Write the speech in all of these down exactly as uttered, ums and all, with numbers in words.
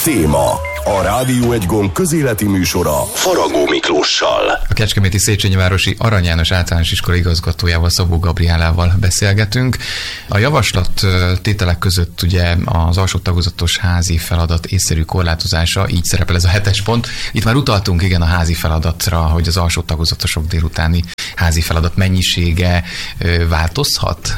Téma. A Rádió egy gomb közéleti műsora Faragó Miklóssal. A kecskeméti Széchenyi városi Arany János Általános Iskola igazgatójával, Szabó Gabriálával beszélgetünk. A javaslat tételek között ugye az alsó tagozatos házi feladat észszerű korlátozása, így szerepel ez a hetes pont. Itt már utaltunk igen a házi feladatra, hogy az alsó tagozatosok délutáni házi feladat mennyisége változhat?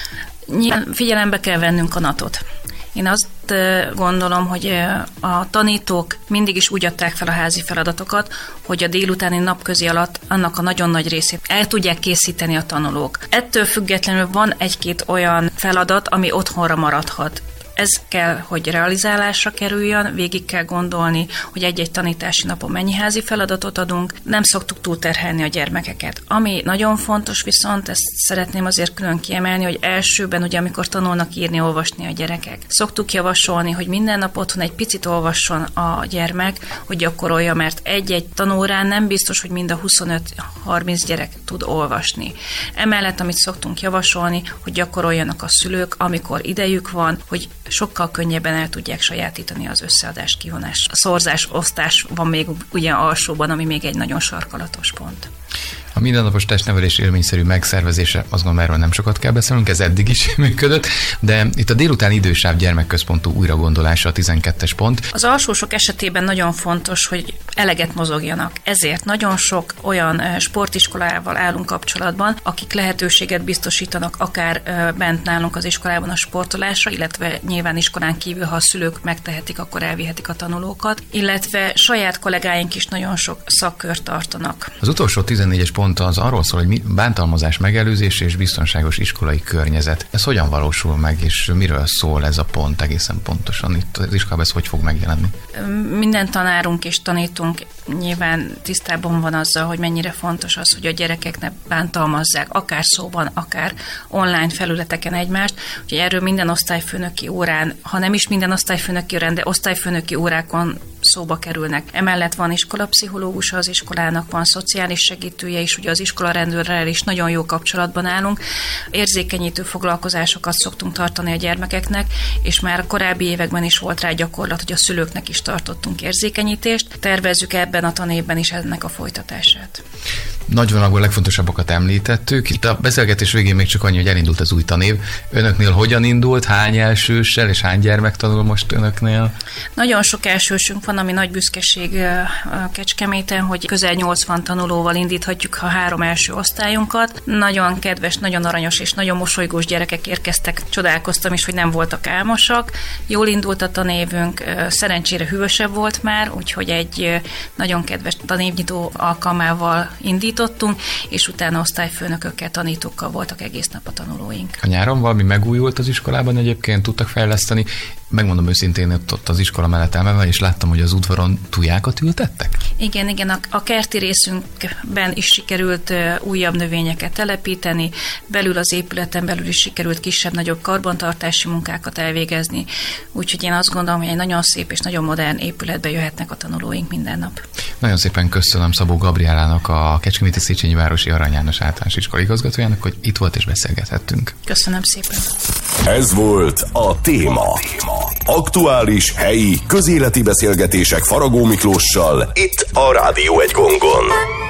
Nyilván figyelembe kell vennünk a natot. Én azt gondolom, hogy a tanítók mindig is úgy adták fel a házi feladatokat, hogy a délutáni napközi alatt annak a nagyon nagy részét el tudják készíteni a tanulók. Ettől függetlenül van egy-két olyan feladat, ami otthonra maradhat. Ez kell, hogy realizálásra kerüljön, végig kell gondolni, hogy egy-egy tanítási napon mennyi házi feladatot adunk. Nem szoktuk túlterhelni a gyermekeket. Ami nagyon fontos viszont, ezt szeretném azért külön kiemelni, hogy elsőben, ugye, amikor tanulnak írni, olvasni a gyerekek, szoktuk javasolni, hogy minden nap otthon egy picit olvasson a gyermek, hogy gyakorolja, mert egy-egy tanórán nem biztos, hogy mind a huszonöt-harminc gyerek tud olvasni. Emellett, amit szoktunk javasolni, hogy gyakoroljanak a szülők, amikor idejük van, hogy sokkal könnyebben el tudják sajátítani az összeadás, kivonás. A szorzás, osztás van még ugye alsóban, ami még egy nagyon sarkalatos pont. A mindennapos testnevelés élményszerű megszervezése, azt gondolom, erről nem sokat kell beszélnünk, ez eddig is működött, de itt a délután idősáv gyermekközpontú újragondolása a tizenkettes pont. Az alsósok esetében nagyon fontos, hogy eleget mozogjanak. Ezért nagyon sok olyan sportiskolával állunk kapcsolatban, akik lehetőséget biztosítanak akár bent nálunk az iskolában a sportolásra, illetve nyilván iskolán kívül, ha a szülők megtehetik, akkor elvihetik a tanulókat, illetve saját kollégáink is nagyon sok szakkört tartanak. Az utolsó tizennégyes pont az arról szól, hogy bántalmazás megelőzés és biztonságos iskolai környezet. Ez hogyan valósul meg, és miről szól ez a pont egészen pontosan? Itt az iskolában ez hogy fog megjelenni? Minden tanárunk és tanítunk nyilván tisztában van azzal, hogy mennyire fontos az, hogy a gyerekek ne bántalmazzák, akár szóban, akár online felületeken egymást. Úgyhogy erről minden osztályfőnöki órán, ha nem is minden osztályfőnöki órán, de osztályfőnöki órákon szóba kerülnek. Emellett van iskolapszichológusa az iskolának, van szociális segítője is, ugye az iskolarendőrrel is nagyon jó kapcsolatban állunk. Érzékenyítő foglalkozásokat szoktunk tartani a gyermekeknek, és már a korábbi években is volt rá gyakorlat, hogy a szülőknek is tartottunk érzékenyítést. Tervezzük ebben a tanévben is ennek a folytatását. Nagy vonalakban legfontosabbakat említettük. Itt a beszélgetés végén még csak annyi, hogy elindult az új tanév. Önöknél hogyan indult? Hány elsőssel és hány gyermek tanul most önöknél? Nagyon sok elsősünk van, ami nagy büszkeség a Kecskeméten, hogy közel nyolcvan tanulóval indíthatjuk a három első osztályunkat. Nagyon kedves, nagyon aranyos és nagyon mosolygós gyerekek érkeztek. Csodálkoztam is, hogy nem voltak álmosak. Jól indult a tanévünk, szerencsére hűvösebb volt már, úgyhogy egy nagyon kedves tanévnyitó alkalmával indítottunk, és utána osztályfőnökökkel, tanítókkal voltak egész nap a tanulóink. A nyáron valami megújult az iskolában egyébként, tudtak fejleszteni. Megmondom őszintén, ott, ott az iskola mellett elmenve, és láttam, hogy az udvaron tujákat ültettek? Igen, igen, a, a kerti részünkben is sikerült uh, újabb növényeket telepíteni, belül az épületen belül is sikerült kisebb-nagyobb karbantartási munkákat elvégezni, úgyhogy én azt gondolom, hogy egy nagyon szép és nagyon modern épületbe jöhetnek a tanulóink minden nap. Nagyon szépen köszönöm Szabó Gabriálának, a Kecskeméti Széchenyi városi Arany János Általános Iskola igazgatójának, hogy itt volt és beszélgethettünk. Köszönöm szépen. Ez volt a Téma. Aktuális, helyi, közéleti beszélgetések Faragó Miklóssal itt a Rádió egy gongon.